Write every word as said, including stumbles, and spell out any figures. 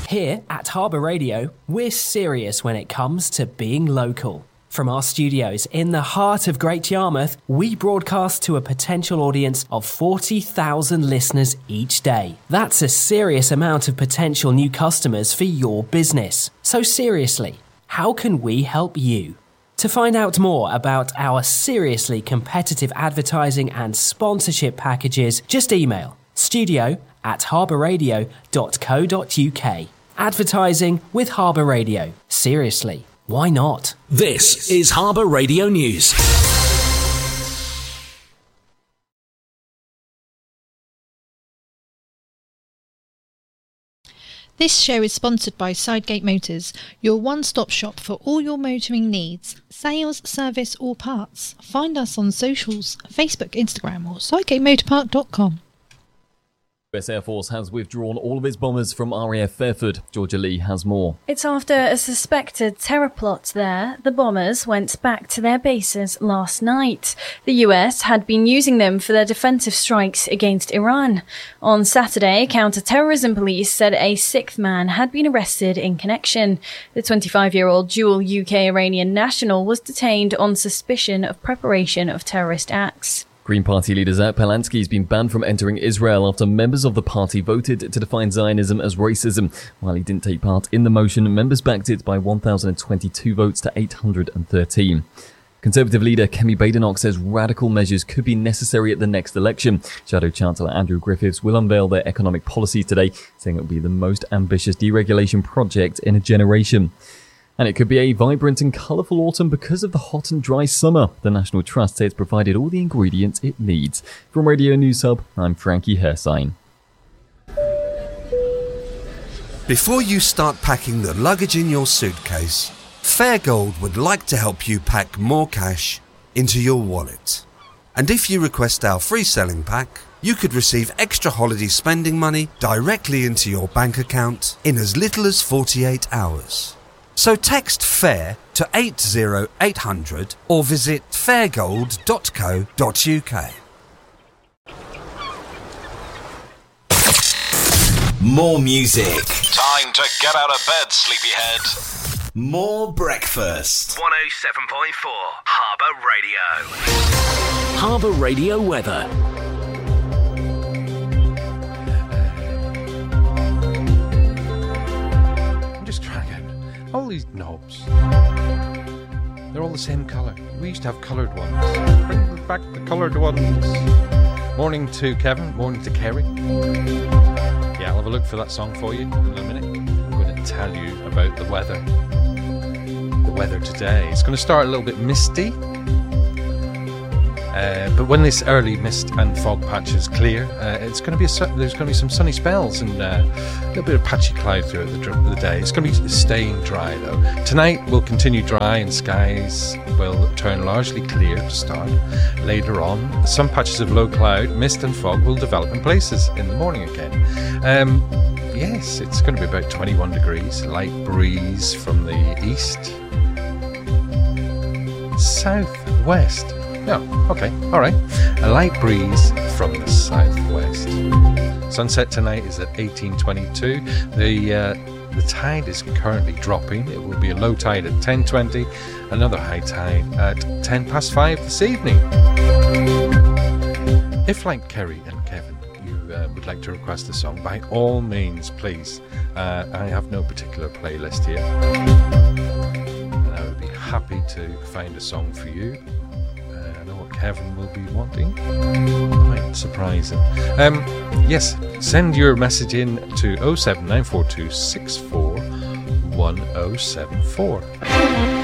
Here at Harbour Radio, we're serious when it comes to being local. From our studios in the heart of Great Yarmouth, we broadcast to a potential audience of forty thousand listeners each day. That's a serious amount of potential new customers for your business. So seriously, how can we help you? To find out more about our seriously competitive advertising and sponsorship packages, just email studio at harbourradio dot co dot uk. Advertising with Harbour Radio. Seriously, why not? This is Harbour Radio News. This show is sponsored by Sidegate Motors, your one-stop shop for all your motoring needs, sales, service or parts. Find us on socials, Facebook, Instagram or sidegate motor park dot com. U S Air Force has withdrawn all of its bombers from R A F Fairford. Georgia Lee has more. It's after a suspected terror plot there. The bombers went back to their bases last night. The U S had been using them for their defensive strikes against Iran. On Saturday, counter-terrorism police said a sixth man had been arrested in connection. The twenty-five-year-old dual U K-Iranian national was detained on suspicion of preparation of terrorist acts. Green Party leader Zach Palansky has been banned from entering Israel after members of the party voted to define Zionism as racism. While he didn't take part in the motion, members backed it by one thousand twenty-two votes to eight hundred thirteen. Conservative leader Kemi Badenoch says radical measures could be necessary at the next election. Shadow Chancellor Andrew Griffiths will unveil their economic policies today, saying it will be the most ambitious deregulation project in a generation. And it could be a vibrant and colourful autumn because of the hot and dry summer. The National Trust says it's provided all the ingredients it needs. From Radio News Hub, I'm Frankie Hersign. Before you start packing the luggage in your suitcase, Fairgold would like to help you pack more cash into your wallet. And if you request our free selling pack, you could receive extra holiday spending money directly into your bank account in as little as forty-eight hours. So text FAIR to eight zero eight hundred or visit fairgold dot co dot uk. More music. Time to get out of bed, sleepyhead. More breakfast. one oh seven point four Harbour Radio. Harbour Radio weather. I'm just trying out all these knobs. They're all the same colour. We used to have coloured ones. Bring back the coloured ones. Morning to Kevin. Morning to Kerry. Yeah, I'll have a look for that song for you in a minute. I'm going to tell you about the weather. The weather today. It's going to start a little bit misty. Uh, but when this early mist and fog patches clear, uh, it's going to be a, there's going to be some sunny spells and uh, a little bit of patchy cloud throughout the, the day. It's going to be staying dry though. Tonight will continue dry and skies will turn largely clear to start. Later on, some patches of low cloud, mist and fog will develop in places in the morning again. Um, yes, it's going to be about twenty-one degrees, light breeze from the east, southwest. Oh, okay, alright. A light breeze from the southwest. Sunset tonight is at eighteen twenty-two. The uh, the tide is currently dropping. It will be a low tide at ten twenty. Another high tide at ten past five this evening. If, like Kerry and Kevin, you uh, would like to request a song, by all means, please. Uh, I have no particular playlist here. And I would be happy to find a song for you. Kevin will be wanting. Quite surprising. Um, yes, send your message in to oh seven nine four two six four one oh seven four.